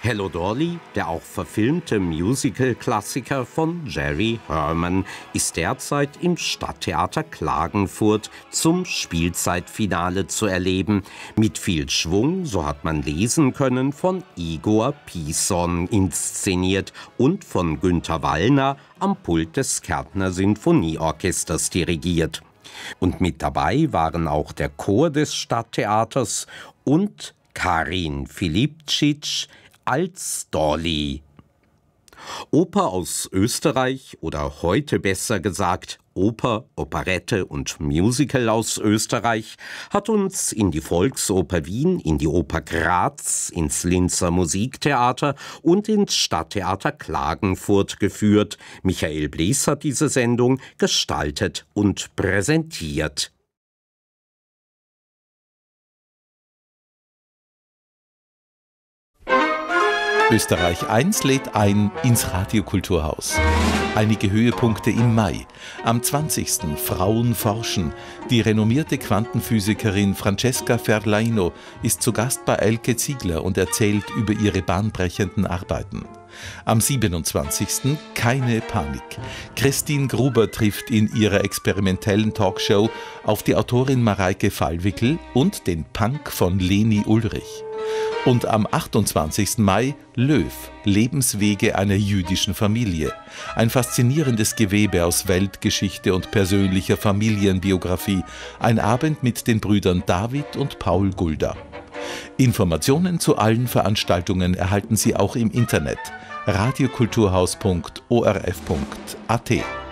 Hello Dolly, der auch verfilmte Musical-Klassiker von Jerry Herman, ist derzeit im Stadttheater Klagenfurt zum Spielzeitfinale zu erleben. Mit viel Schwung, so hat man lesen können, von Igor Pison inszeniert und von Günter Wallner am Pult des Kärntner Sinfonieorchesters dirigiert. Und mit dabei waren auch der Chor des Stadttheaters und Karin Filipčič als Dolly. Oper aus Österreich oder heute besser gesagt Oper, Operette und Musical aus Österreich hat uns in die Volksoper Wien, in die Oper Graz, ins Linzer Musiktheater und ins Stadttheater Klagenfurt geführt. Michael Blees hat diese Sendung gestaltet und präsentiert. Österreich 1 lädt ein ins Radiokulturhaus. Einige Höhepunkte im Mai. Am 20. Frauen forschen. Die renommierte Quantenphysikerin Francesca Ferlaino ist zu Gast bei Elke Ziegler und erzählt über ihre bahnbrechenden Arbeiten. Am 27. Keine Panik. Christine Gruber trifft in ihrer experimentellen Talkshow auf die Autorin Mareike Fallwickel und den Punk von Leni Ulrich. Und am 28. Mai Löw, Lebenswege einer jüdischen Familie. Ein faszinierendes Gewebe aus Weltgeschichte und persönlicher Familienbiografie. Ein Abend mit den Brüdern David und Paul Gulda. Informationen zu allen Veranstaltungen erhalten Sie auch im Internet radiokulturhaus.orf.at.